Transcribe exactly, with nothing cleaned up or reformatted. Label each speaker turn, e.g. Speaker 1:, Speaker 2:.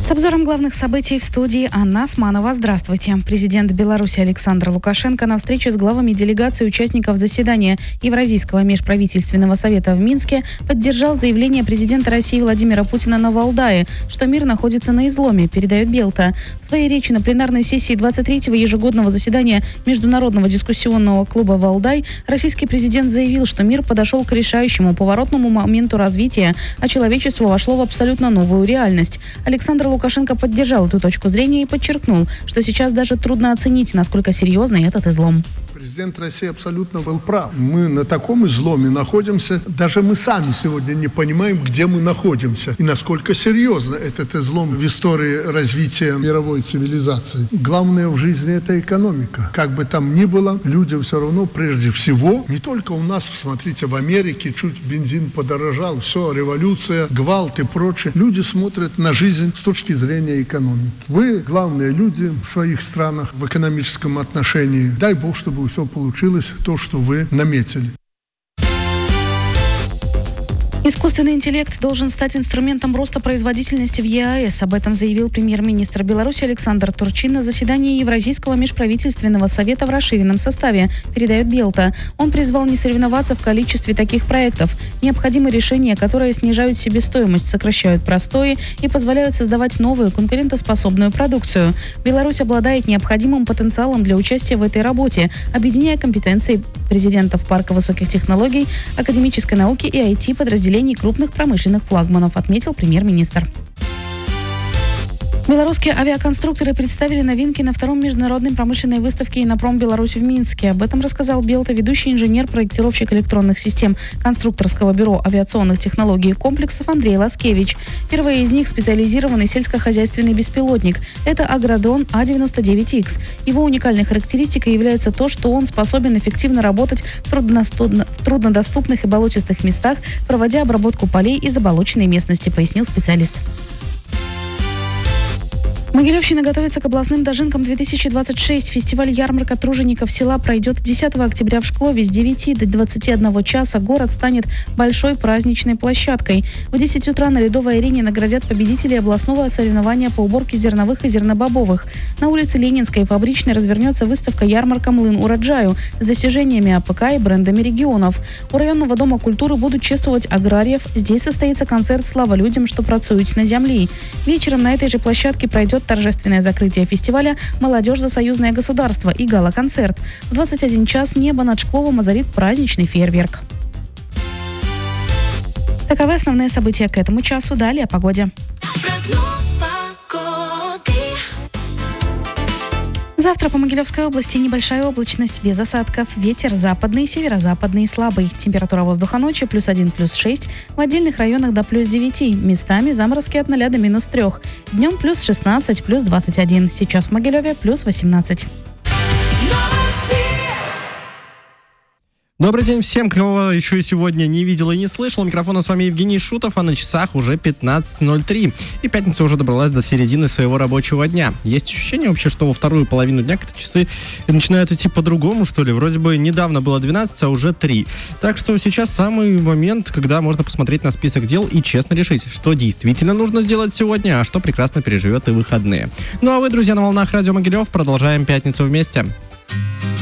Speaker 1: С обзором главных событий в студии Анна Османова. Здравствуйте. Президент Беларуси Александр Лукашенко на встрече с главами делегаций участников заседания Евразийского межправительственного совета в Минске поддержал заявление президента России Владимира Путина на Валдае, что мир находится на изломе, передает Белта. В своей речи на пленарной сессии двадцать третьего ежегодного заседания Международного дискуссионного клуба «Валдай» российский президент заявил, что мир подошел к решающему поворотному моменту развития, а человечество вошло в абсолютно новую реальность. Александр Лукашенко поддержал эту точку зрения и подчеркнул, что сейчас даже трудно оценить, насколько серьезный этот излом.
Speaker 2: Президент России абсолютно был прав. Мы на таком изломе находимся. Даже мы сами сегодня не понимаем, где мы находимся и насколько серьезно этот излом в истории развития мировой цивилизации. Главное в жизни – это экономика. Как бы там ни было, люди все равно прежде всего, не только у нас, посмотрите, в Америке чуть бензин подорожал, все, революция, гвалт и прочее. Люди смотрят на жизнь с точки зрения экономики. Вы главные люди в своих странах в экономическом отношении. Дай Бог, чтобы все получилось, то, что вы наметили.
Speaker 1: Искусственный интеллект должен стать инструментом роста производительности в ЕАЭС. Об этом заявил премьер-министр Беларуси Александр Турчин на заседании Евразийского межправительственного совета в расширенном составе, передает Белта. Он призвал не соревноваться в количестве таких проектов. Необходимы решения, которые снижают себестоимость, сокращают простои и позволяют создавать новую конкурентоспособную продукцию. Беларусь обладает необходимым потенциалом для участия в этой работе, объединяя компетенции президентов парка высоких технологий, академической науки и ай ти-подразделений крупных промышленных флагманов, отметил премьер-министр. Белорусские авиаконструкторы представили новинки на втором международной промышленной выставке «Инопром Беларусь» в Минске. Об этом рассказал Белта ведущий инженер-проектировщик электронных систем конструкторского бюро авиационных технологий и комплексов Андрей Ласкевич. Первый из них – специализированный сельскохозяйственный беспилотник. Это Агродрон А девяносто девять икс. Его уникальной характеристикой является то, что он способен эффективно работать в труднодоступных и болотистых местах, проводя обработку полей и заболоченной местности, пояснил специалист. Могилевщина готовится к областным дожинкам две тысячи двадцать шесть. Фестиваль «Ярмарка тружеников села» пройдет десятого октября в Шклове. С девяти до двадцати одного часа город станет большой праздничной площадкой. В десять утра на ледовой арене наградят победителей областного соревнования по уборке зерновых и зернобобовых. На улице Ленинской и Фабричной развернется выставка «Ярмарка Млын урожаю» с достижениями АПК и брендами регионов. У районного дома культуры будут чествовать аграриев. Здесь состоится концерт «Слава людям, что працуют на земле». Вечером на этой же площадке пройдет торжественное закрытие фестиваля «Молодежь за союзное государство» и гала-концерт. В двадцать один час небо над Шкловом озарит праздничный фейерверк. Таковы основные события к этому часу. Далее о погоде. Завтра по Могилевской области небольшая облачность без осадков. Ветер западный, северо-западный, слабый. Температура воздуха ночи плюс один, плюс шесть. В отдельных районах до плюс девяти. Местами заморозки от ноля до минус трех. Днем плюс шестнадцать, плюс двадцать один. Сейчас в Могилеве плюс восемнадцать.
Speaker 3: Добрый день всем, кого еще сегодня не видел и не слышал. У микрофона с вами Евгений Шутов, а на часах уже пятнадцать ноль три. И пятница уже добралась до середины своего рабочего дня. Есть ощущение вообще, что во вторую половину дня как-то часы начинают идти по-другому, что ли. Вроде бы недавно было двенадцать, а уже три. Так что сейчас самый момент, когда можно посмотреть на список дел и честно решить, что действительно нужно сделать сегодня, а что прекрасно переживет и выходные. Ну а вы, друзья, на волнах Радио Могилев, продолжаем пятницу вместе.